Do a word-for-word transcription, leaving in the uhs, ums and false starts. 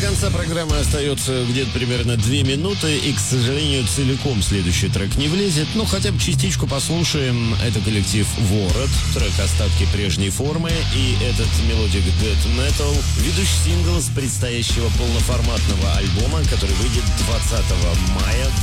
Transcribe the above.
конца программы остается где-то примерно две минуты, и, к сожалению, целиком следующий трек не влезет, но хотя бы частичку послушаем. Это коллектив Ворот, трек «Остатки прежней формы», и этот мелодик Death Metal, ведущий сингл с предстоящего полноформатного альбома, который выйдет двадцатого мая